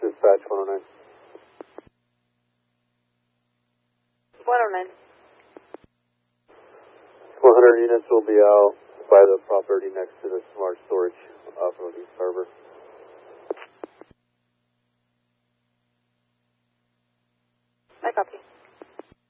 dispatch 109. 109. 100 units will be out by the property next to the smart storage off of East Harbor. I copy.